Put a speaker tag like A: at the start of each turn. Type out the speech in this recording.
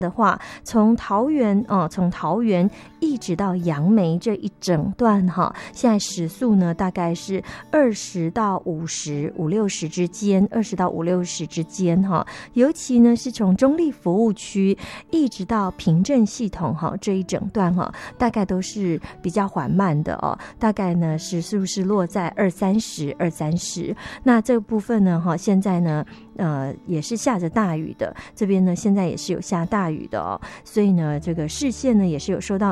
A: 的话，从桃园一直到杨梅这一整段哈，现在时速呢大概是20到50、50-60之间，20到50-60之间哈。尤其呢是从中立服务区一直到平镇系统哈这一整段哈，大概都是比较缓慢的哦，大概呢时速是落在20-30。那这个部分呢哈，现在呢也是下着大雨的，这边呢现在也是有下大雨的哦，所以呢这个视线呢也是有受到